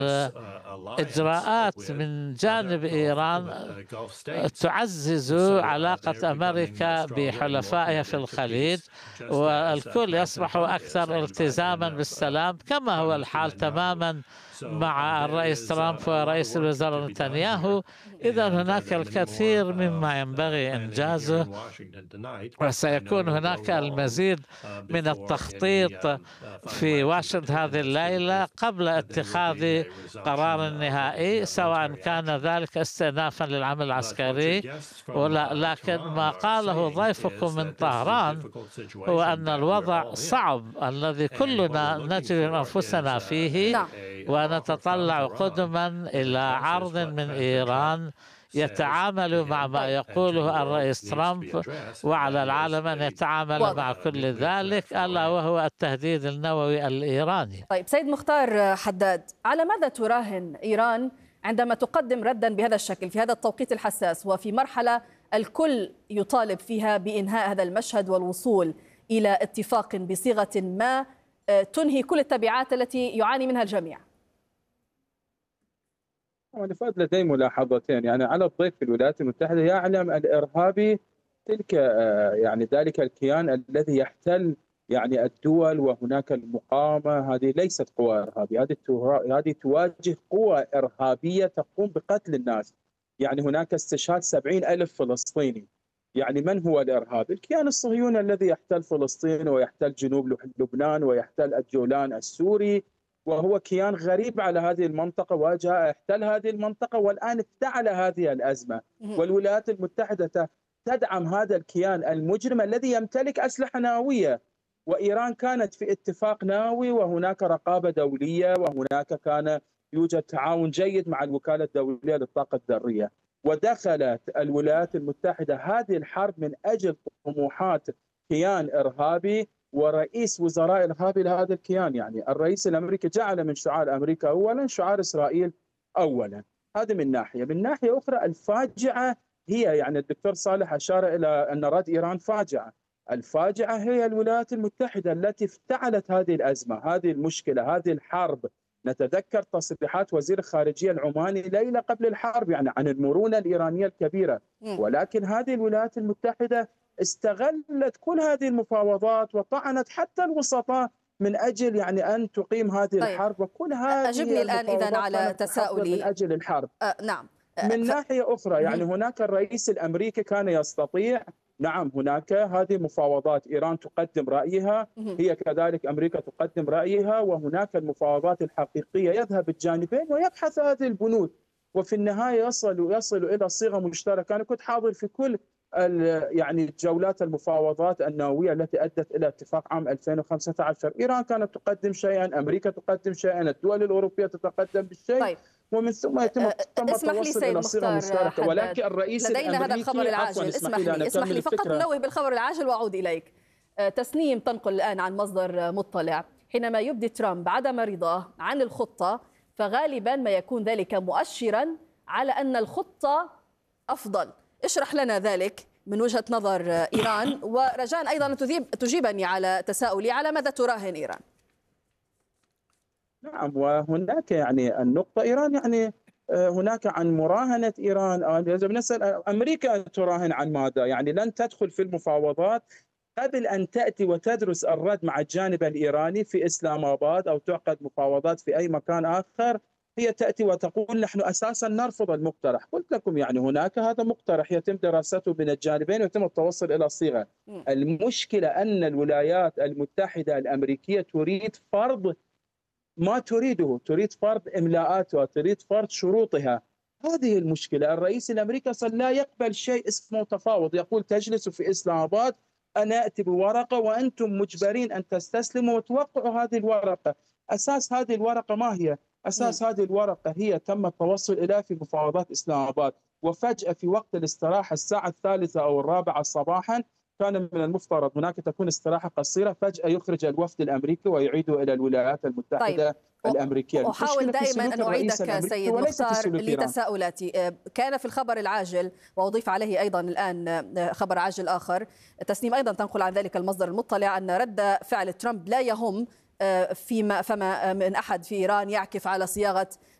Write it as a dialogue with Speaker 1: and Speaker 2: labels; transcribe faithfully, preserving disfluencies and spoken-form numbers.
Speaker 1: إجراءات من جانب إيران تعزز علاقة أمريكا بحلفائها في الخليج، والكل يصبح أكثر التزاما بالسلام، كما هو الحال تماما مع الرئيس ترامب ورئيس الوزراء نتنياهو. إذا هناك الكثير مما ينبغي إنجازه، وسيكون هناك المزيد من التخطيط في واشنطن هذه الليلة قبل اتخاذ قرار نهائي، سواء كان ذلك استئنافا للعمل العسكري ولا. لكن ما قاله ضيفكم من طهران هو أن الوضع صعب الذي كلنا نجد أنفسنا فيه، ونتطلع قدما إلى عرض من إيران يتعامل مع ما يقوله الرئيس ترامب، وعلى العالم أن يتعامل واضح مع كل ذلك، ألا وهو التهديد النووي الإيراني.
Speaker 2: طيب سيد مختار حداد، على ماذا تراهن إيران عندما تقدم ردا بهذا الشكل في هذا التوقيت الحساس، وفي مرحلة الكل يطالب فيها بإنهاء هذا المشهد والوصول إلى اتفاق بصيغة ما تنهي كل التبعات التي يعاني منها الجميع؟
Speaker 3: أنا فاد لدي ملاحظتين. يعني على الضيف في الولايات المتحدة يعلم الإرهابي تلك يعني ذلك الكيان الذي يحتل يعني الدول، وهناك المقاومة. هذه ليست قوى إرهابية، هذه هذه تواجه قوى إرهابية تقوم بقتل الناس. يعني هناك استشهاد سبعين ألف فلسطيني. يعني من هو الإرهابي؟ الكيان الصهيوني الذي يحتل فلسطين ويحتل جنوب لبنان ويحتل الجولان السوري، وهو كيان غريب على هذه المنطقة، وجاء احتل هذه المنطقة والآن افتعل هذه الأزمة. والولايات المتحدة تدعم هذا الكيان المجرم الذي يمتلك أسلحة نووية، وإيران كانت في اتفاق نووي، وهناك رقابة دولية، وهناك كان يوجد تعاون جيد مع الوكالة الدولية للطاقة الذرية. ودخلت الولايات المتحدة هذه الحرب من أجل طموحات كيان إرهابي ورئيس وزراء إرهابي لهذا الكيان. يعني الرئيس الأمريكي جعل من شعار أمريكا أولا شعار إسرائيل أولا. هذا من ناحية. من ناحية أخرى الفاجعة هي، يعني الدكتور صالح أشار إلى أن رد إيران فاجعة. الفاجعة هي الولايات المتحدة التي افتعلت هذه الأزمة، هذه المشكلة، هذه الحرب. نتذكر تصريحات وزير الخارجية العماني ليلة قبل الحرب يعني عن المرونة الإيرانية الكبيرة، ولكن هذه الولايات المتحدة استغلت كل هذه المفاوضات وطعنت حتى الوسطاء من أجل يعني أن تقيم هذه طيب. الحرب. وكل هذه
Speaker 2: أجبني الآن إذن على تساؤلي
Speaker 3: من أجل الحرب.
Speaker 2: أه نعم. أه
Speaker 3: من ف... ناحية أخرى يعني هناك الرئيس الأمريكي كان يستطيع، نعم هناك هذه مفاوضات، إيران تقدم رأيها، هي كذلك أمريكا تقدم رأيها، وهناك المفاوضات الحقيقية يذهب الجانبين ويبحث هذه البنود، وفي النهاية يصل يصل إلى صيغة مشتركة. أنا كنت حاضر في كل يعني جولات المفاوضات النووية التي أدت إلى اتفاق عام ألفين وخمسة عشر. إيران كانت تقدم شيئا، أمريكا تقدم شيئا، الدول الأوروبية تتقدم بالشيء. طيب. ومن ثم يتم التوصل إلى صيغة مشتركة. ولكن الرئيس
Speaker 2: لدينا هذا الخبر العاجل. اسمح لي اسمح لي فقط ننوه بالخبر العاجل وأعود إليك. تسنيم تنقل الآن عن مصدر مطلع، حينما يبدي ترامب عدم رضاه عن الخطة فغالبا ما يكون ذلك مؤشرا على أن الخطة أفضل. اشرح لنا ذلك من وجهة نظر إيران، ورجاء أيضا تجيب تجيبني على تساؤلي على ماذا تراهن إيران.
Speaker 3: نعم، وهناك يعني النقطة إيران يعني هناك عن مراهنة إيران. إذا بنسأل أمريكا تراهن عن ماذا؟ يعني لن تدخل في المفاوضات قبل أن تأتي وتدرس الرد مع الجانب الإيراني في إسلام آباد أو تعقد مفاوضات في أي مكان آخر. هي تأتي وتقول نحن أساسا نرفض المقترح. قلت لكم يعني هناك هذا مقترح يتم دراسته من الجانبين ويتم التوصل إلى صيغة. المشكلة أن الولايات المتحدة الأمريكية تريد فرض ما تريده، تريد فرض إملاءاتها، تريد فرض شروطها. هذه المشكلة. الرئيس الأمريكي صار لا يقبل شيء اسمه تفاوض، يقول تجلسوا في إسلام آباد، أنا أتي بورقة وأنتم مجبرين أن تستسلموا وتوقعوا هذه الورقة. أساس هذه الورقة ما هي؟ أساس م. هذه الورقة هي تم التوصل إليها في مفاوضات إسلام آباد، وفجأة في وقت الاستراحة الساعة الثالثة أو الرابعة صباحا كان من المفترض هناك تكون استراحة قصيرة، فجأة يخرج الوفد الأمريكي ويعيده إلى الولايات المتحدة طيب. الأمريكية.
Speaker 2: أحاول دائما أن أعيدك سيد مختار لتساؤلاتي. كان في الخبر العاجل وأضيف عليه أيضا الآن خبر عاجل آخر، تسنيم أيضا تنقل عن ذلك المصدر المطلع أن رد فعل ترامب لا يهم فيما فما من أحد في إيران يعكف على صياغة